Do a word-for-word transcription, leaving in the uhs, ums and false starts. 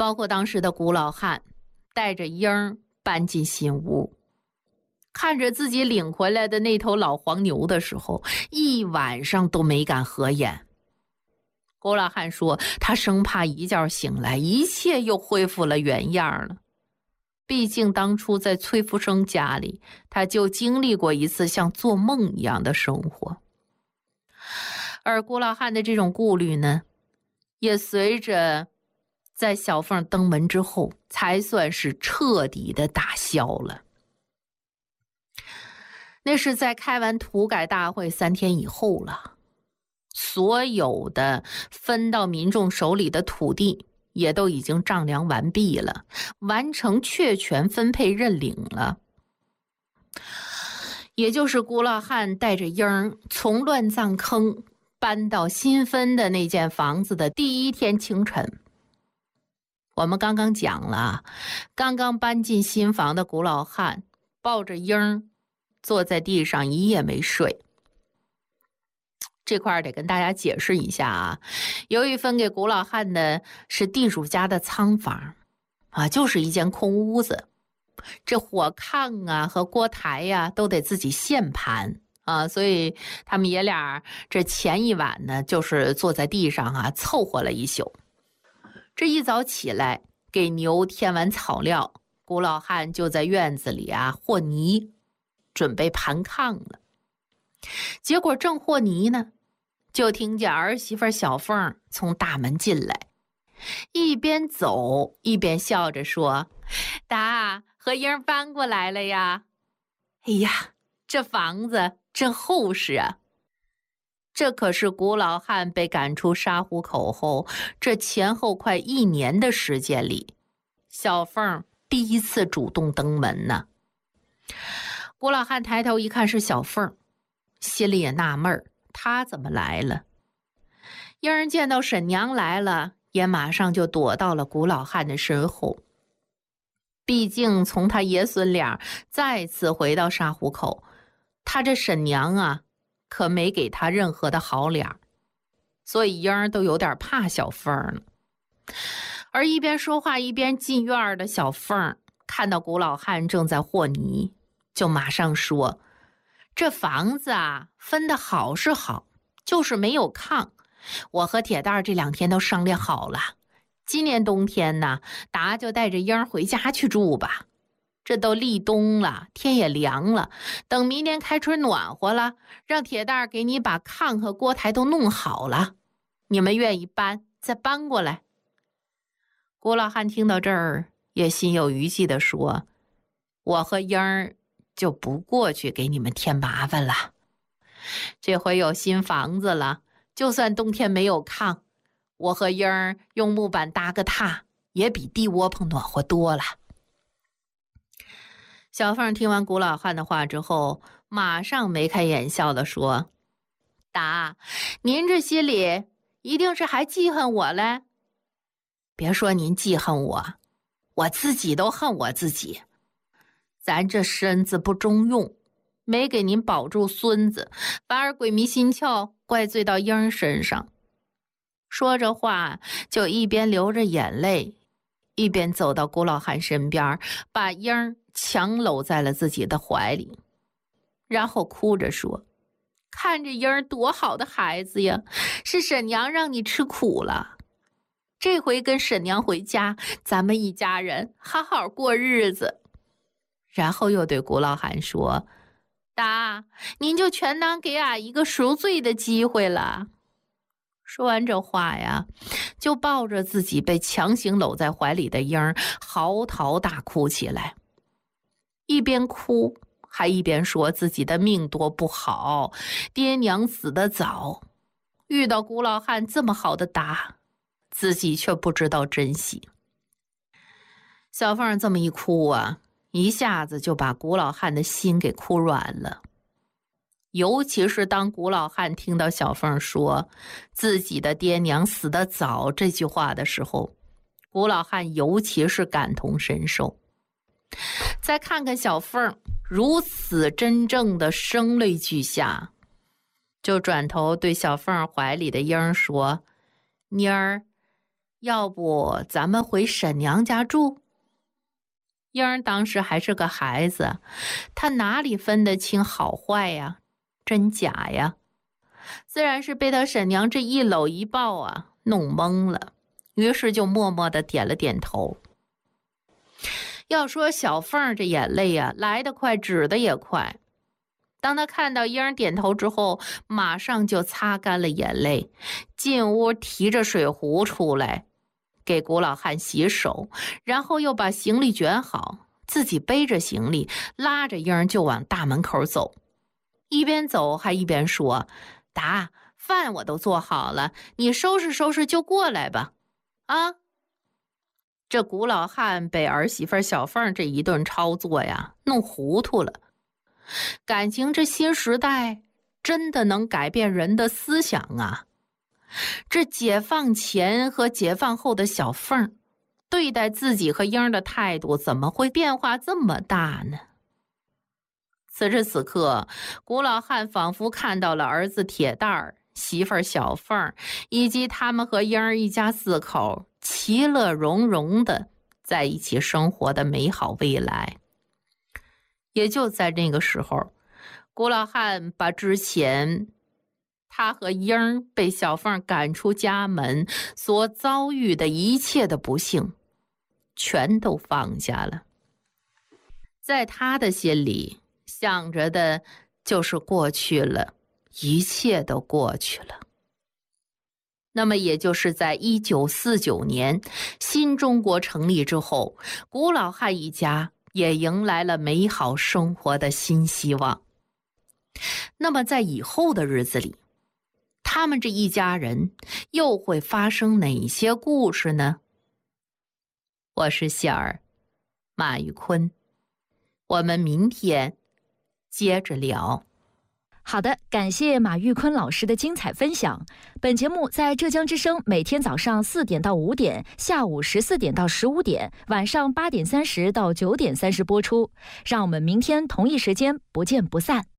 包括当时的古老汉带着婴儿搬进新屋，看着自己领回来的那头老黄牛的时候，一晚上都没敢合眼。古老汉说，他生怕一觉醒来，一切又恢复了原样了。毕竟当初在崔福生家里，他就经历过一次像做梦一样的生活。而古老汉的这种顾虑呢，也随着在小凤登门之后，才算是彻底的打消了。那是在开完土改大会三天以后了，所有的分到民众手里的土地也都已经丈量完毕了，完成确权分配认领了。也就是古老汉带着婴儿从乱葬坑搬到新分的那间房子的第一天清晨。我们刚刚讲了，刚刚搬进新房的古老汉抱着婴儿坐在地上一夜没睡。这块得跟大家解释一下啊，由于分给古老汉的是地主家的仓房啊，就是一间空屋子，这火炕啊和锅台呀、啊、都得自己现盘啊，所以他们爷俩这前一晚呢，就是坐在地上啊凑合了一宿。这一早起来给牛添完草料，古老汉就在院子里啊和泥，准备盘炕了。结果正和泥呢，就听见儿媳妇小凤从大门进来，一边走一边笑着说：“达和英搬过来了呀。哎呀，这房子真厚实啊。”这可是古老汉被赶出沙湖口后，这前后快一年的时间里，小凤第一次主动登门呢。古老汉抬头一看是小凤，心里也纳闷儿，她怎么来了？婴儿见到婶娘来了，也马上就躲到了古老汉的身后。毕竟从他爷孙俩再次回到沙湖口，他这婶娘啊可没给他任何的好脸，所以婴儿都有点怕小凤了。而一边说话一边进院的小凤看到古老汉正在和泥，就马上说：“这房子啊分得好是好，就是没有炕。我和铁蛋这两天都商量好了，今年冬天呢，达就带着婴儿回家去住吧。这都立冬了，天也凉了，等明年开春暖和了，让铁蛋给你把炕和锅台都弄好了，你们愿意搬再搬过来。”古老汉听到这儿也心有余悸地说：“我和婴儿就不过去给你们添麻烦了。这回有新房子了，就算冬天没有炕，我和婴儿用木板搭个榻，也比地窝棚暖和多了。”小凤听完古老汉的话之后，马上眉开眼笑地说：“达，您这心里一定是还记恨我嘞？别说您记恨我，我自己都恨我自己。咱这身子不中用，没给您保住孙子，反而鬼迷心窍，怪罪到婴儿身上。”说着话，就一边流着眼泪，一边走到古老汉身边，把婴儿强搂在了自己的怀里，然后哭着说：“看着婴儿多好的孩子呀，是婶娘让你吃苦了。这回跟婶娘回家，咱们一家人好好过日子。”然后又对古老汉说：“达，您就全当给俺一个赎罪的机会了。”说完这话呀，就抱着自己被强行搂在怀里的婴儿嚎啕大哭起来，一边哭还一边说自己的命多不好，爹娘死得早，遇到古老汉这么好的达，自己却不知道珍惜。小凤这么一哭啊，一下子就把古老汉的心给哭软了。尤其是当古老汉听到小凤说自己的爹娘死得早这句话的时候，古老汉尤其是感同身受。再看看小凤如此真正的声泪俱下，就转头对小凤怀里的婴儿说：“妮儿， 要不咱们回婶娘家住？英儿当时还是个孩子，他哪里分得清好坏呀，真假呀？自然是被他婶娘这一搂一抱啊弄懵了，于是就默默地点了点头。要说小凤这眼泪呀、啊，来得快，止得也快。当他看到英儿点头之后，马上就擦干了眼泪，进屋提着水壶出来，给古老汉洗手，然后又把行李卷好，自己背着行李，拉着英儿就往大门口走。一边走还一边说：“达，饭我都做好了，你收拾收拾就过来吧。”啊！这古老汉被儿媳妇小凤这一顿操作呀，弄糊涂了。感情这新时代真的能改变人的思想啊！这解放前和解放后的小凤对待自己和英儿的态度怎么会变化这么大呢？此时此刻，古老汉仿佛看到了儿子铁蛋儿、媳妇儿小凤以及他们和英儿一家四口其乐融融的在一起生活的美好未来。也就在那个时候，古老汉把之前他和英儿被小凤赶出家门所遭遇的一切的不幸全都放下了。在他的心里想着的就是过去了，一切都过去了。那么也就是在一九四九年新中国成立之后，古老汉一家也迎来了美好生活的新希望。那么在以后的日子里，他们这一家人又会发生哪些故事呢？我是小儿马玉坤，我们明天接着聊。 好的，感谢马玉坤老师的精彩分享。本节目在浙江之声每天早上四点到五点，下午十四点到十五点，晚上八点三十到九点三十播出。让我们明天同一时间不见不散。